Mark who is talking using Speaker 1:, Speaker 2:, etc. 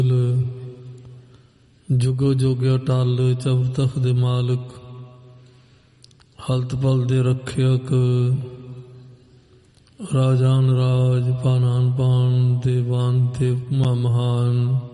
Speaker 1: ਜੁਗੋ ਜੁਗ ਅਟਲ ਚੌ ਤਖ਼ਤ ਦੇ ਮਾਲਕ, ਹਲਤ ਪਲ ਦੇ ਰੱਖਿਅਕ, ਰਾਜਾਨ ਰਾਜ ਪਾਨਾਨ ਪਾਨ ਦੇਵਾਨ ਤੇ ਉਪਮਾ ਮਹਾਨ।